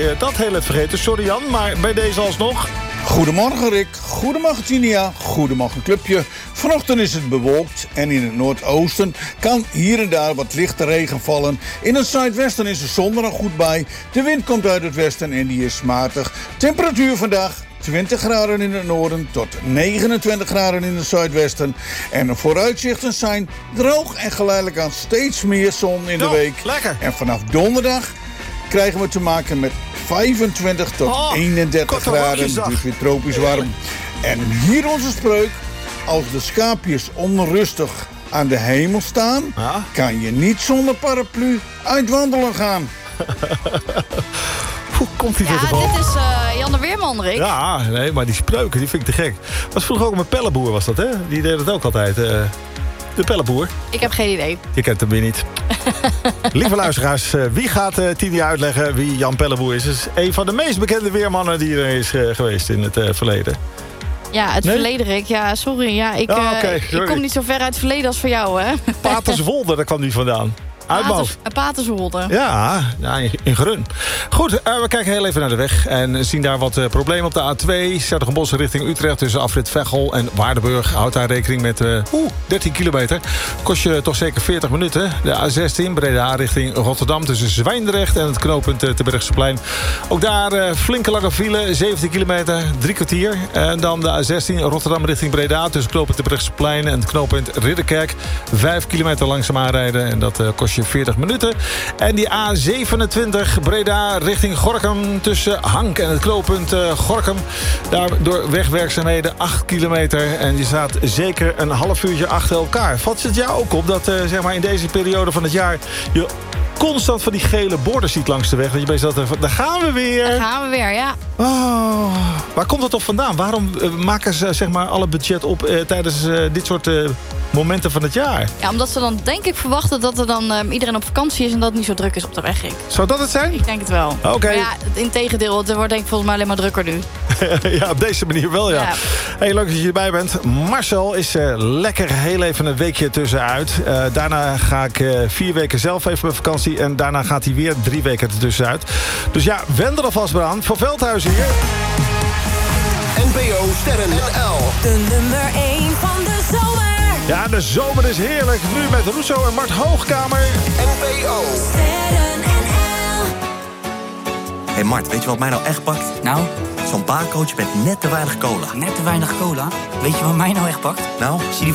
Dat heel het vergeten. Sorry Jan, maar bij deze alsnog. Goedemorgen Rick, goedemorgen Tinia, goedemorgen clubje. Vanochtend is het bewolkt en in het noordoosten kan hier en daar wat lichte regen vallen. In het zuidwesten is de zon er nog goed bij. De wind komt uit het westen en die is matig. Temperatuur vandaag 20 graden in het noorden tot 29 graden in het zuidwesten. En de vooruitzichten zijn droog en geleidelijk aan steeds meer zon in de week. Lekker. En vanaf donderdag krijgen we te maken met 25 tot 31 graden. Dus weer tropisch warm. En hier onze spreuk. Als de schaapjes onrustig aan de hemel staan, kan je niet zonder paraplu uitwandelen gaan. Hoe komt hij dit dit is Jan de Weerman, Rick. Ja, nee, maar die spreuken, die vind ik te gek. Was vroeger ook met Pelleboer, was dat, hè? Die deed het ook altijd. De Pelleboer. Ik heb geen idee. Je kent hem weer niet. Lieve luisteraars, wie gaat Tinia uitleggen wie Jan Pelleboer is? Is een van de meest bekende weermannen die er is geweest in het verleden. Ja, het verleden, Rick. Ja, sorry. Ja, ik kom niet zo ver uit het verleden als voor jou, hè? Paterswolde, daar kwam die vandaan. Paterswolde. Ja, in Grun. Goed, we kijken heel even naar de weg en zien daar wat problemen op de A2. Zertogenbosch richting Utrecht tussen afrit Veghel en Waardenburg. Houd daar rekening met 13 kilometer. Kost je toch zeker 40 minuten. De A16 Breda richting Rotterdam tussen Zwijndrecht en het knooppunt Terbrechtseplein. Ook daar flinke lange file, 17 kilometer, 3 kwartier. En dan de A16 Rotterdam richting Breda tussen knooppunt Terbrechtseplein en het knooppunt Ridderkerk. 5 kilometer langzaam aanrijden en dat kost je 40 minuten. En die A27 Breda richting Gorinchem tussen Hank en het knooppunt Gorinchem. Daar door wegwerkzaamheden 8 kilometer. En je staat zeker een half uurtje achter elkaar. Valt het jou ook op dat zeg maar in deze periode van het jaar je constant van die gele borden ziet langs de weg? Dat je bij zat, daar gaan we weer. Daar gaan we weer, ja. Oh, waar komt dat toch vandaan? Waarom maken ze zeg maar alle budget op tijdens dit soort momenten van het jaar? Ja, omdat ze dan denk ik verwachten dat er dan iedereen op vakantie is en dat het niet zo druk is op de weg, Rick. Zou dat het zijn? Ik denk het wel. Oké. Maar ja, integendeel, het wordt denk ik volgens mij alleen maar drukker nu. Ja, op deze manier wel, ja. Hey, leuk dat je erbij bent. Marcel is lekker heel even een weekje tussenuit. Daarna ga ik 4 weken zelf even op vakantie. En daarna gaat hij weer 3 weken ertussenuit. Dus ja, wend er alvast maar aan. Voor Veldhuizen hier. NPO Sterren NL. De nummer 1 van de zomer. Ja, de zomer is heerlijk. Nu met Russo en Mart Hoogkamer. NPO Sterren NL. Hey Mart, weet je wat mij nou echt pakt? Nou? Zo'n barcoach met net te weinig cola. Net te weinig cola? Weet je wat mij nou echt pakt? Nou? Zie